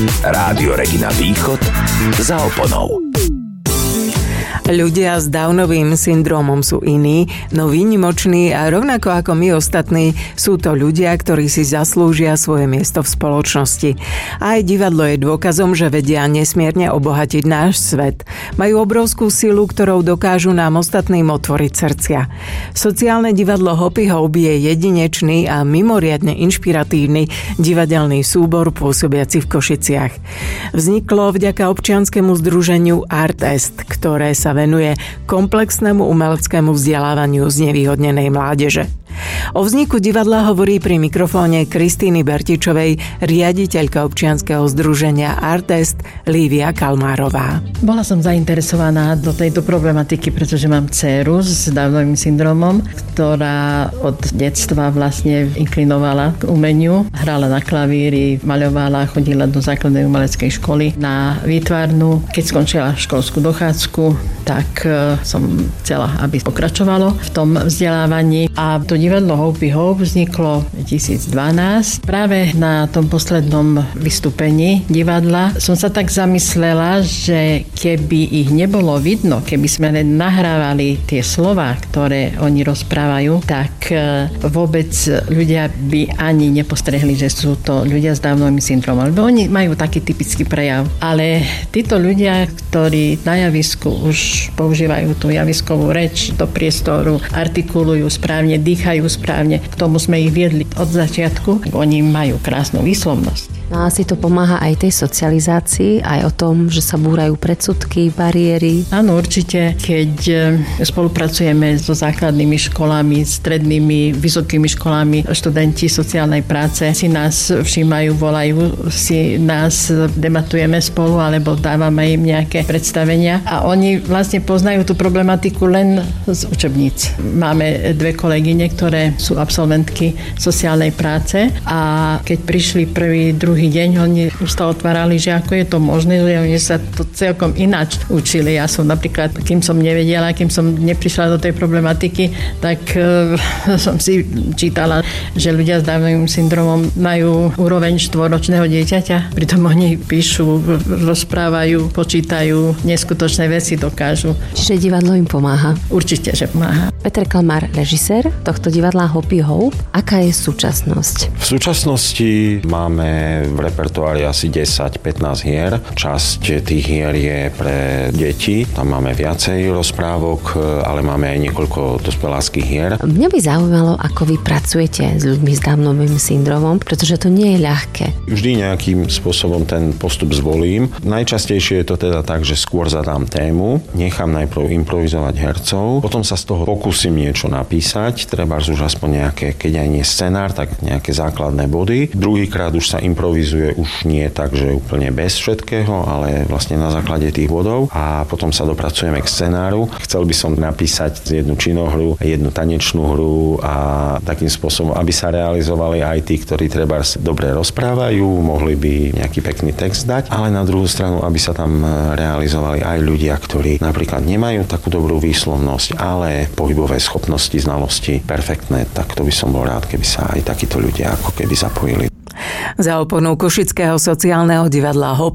Rádio Regina Východ za oponou. Ľudia s Downovým syndrómom sú iní, no výnimoční a rovnako ako my ostatní sú to ľudia, ktorí si zaslúžia svoje miesto v spoločnosti. Aj divadlo je dôkazom, že vedia nesmierne obohatiť náš svet. Majú obrovskú silu, ktorou dokážu nám ostatným otvoriť srdcia. Sociálne divadlo Hoppy Hope je jedinečný a mimoriadne inšpiratívny divadelný súbor pôsobiaci v Košiciach. Vzniklo vďaka občianskemu združeniu Artest, ktoré sa venuje komplexnému umeleckému vzdelávaniu znevýhodnenej mládeže. O vzniku divadla hovorí pri mikrofóne Kristýny Bertičovej riaditeľka občianskeho združenia Artest Lívia Kalmárová. Bola som zainteresovaná do tejto problematiky, pretože mám dcéru s Downovým syndromom, ktorá od detstva vlastne inklinovala k umeniu. Hrala na klavíri, maľovala, chodila do základnej umeleckej školy na výtvarnú. Keď skončila školskú dochádzku, tak som chcela, aby pokračovalo v tom vzdelávaní. A to divadlo Hoppy Hope vzniklo v 2012. Práve na tom poslednom vystúpení divadla som sa tak zamyslela, že keby ich nebolo vidno, keby sme len nahrávali tie slová, ktoré oni rozprávajú, tak vôbec ľudia by ani nepostrehli, že sú to ľudia s Downovým syndromom. Lebo oni majú taký typický prejav. Ale títo ľudia, ktorí na javisku už používajú tú javiskovú reč do priestoru, artikulujú správne, dýchajú správne. K tomu sme ich viedli od začiatku. Oni majú krásnu výslovnosť. No asi to pomáha aj tej socializácii, aj o tom, že sa búrajú predsudky, bariéry. Áno, určite, keď spolupracujeme so základnými školami, strednými, vysokými školami, študenti sociálnej práce si nás všímajú, volajú si nás, debatujeme spolu, alebo dávame im nejaké predstavenia a oni vlastne poznajú tú problematiku len z učebníc. Máme dve kolegyne, ktoré sú absolventky sociálnej práce a keď prišli prvý, druhý deň, oni ústa otvárali, že ako je to možné, že oni sa to celkom ináč učili. Ja som napríklad, kým som nevedela, kým som neprišla do tej problematiky, tak som si čítala, že ľudia s Downovým syndromom majú úroveň 4-ročného dieťaťa, pritom oni píšu, rozprávajú, počítajú, neskutočné veci dokážu. Čiže divadlo im pomáha? Určite, že pomáha. Peter Kalmár, režisér tohto divadla Hoppy Hope. Aká je súčasnosť? V súčasnosti máme v repertoári asi 10-15 hier. Časť tých hier je pre deti. Tam máme viacej rozprávok, ale máme aj niekoľko dospeláckych hier. Mňa by zaujímalo, ako vy pracujete s ľuďmi s Downovým syndromom, pretože to nie je ľahké. Vždy nejakým spôsobom ten postup zvolím. Najčastejšie je to teda tak, že skôr zadám tému, nechám najprv improvizovať hercov, potom sa z toho pokúsim niečo napísať, treba už aspoň nejaké, keď aj nie scenár, tak nejaké základné body. Druhýkrát už sa improvizuje už nie tak, že úplne bez všetkého, ale vlastne na základe tých bodov a potom sa dopracujeme k scenáru. Chcel by som napísať jednu činohru, jednu tanečnú hru a takým spôsobom, aby sa realizovali aj tí, ktorí treba dobre rozprávajú, mohli by nejaký pekný text dať, ale na druhú stranu, aby sa tam realizovali aj ľudia, ktorí napríklad nemajú takú dobrú výslovnosť, ale pohybové schopnosti, znalosti perfektné, tak to by som bol rád, keby sa aj takíto ľudia ako keby zapojili. Za oponou Košického sociálneho divadla Hoppy